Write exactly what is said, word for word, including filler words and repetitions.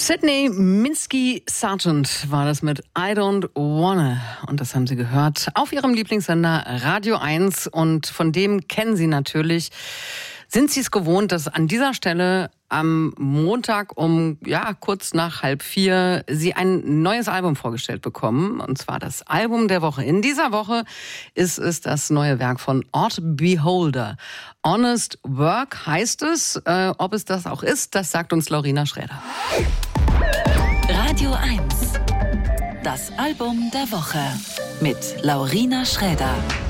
Sydney Minsky Sargent war das mit I Don't Wanna. Und das haben Sie gehört auf Ihrem Lieblingssender Radio eins. Und von dem kennen Sie natürlich. Sind Sie es gewohnt, dass an dieser Stelle am Montag um ja kurz nach halb vier Sie ein neues Album vorgestellt bekommen, und zwar das Album der Woche. In dieser Woche ist es das neue Werk von Odd Beholder. Honest Work heißt es. Äh, ob es das auch ist, das sagt uns Laurina Schräder. Radio eins, das Album der Woche mit Laurina Schräder.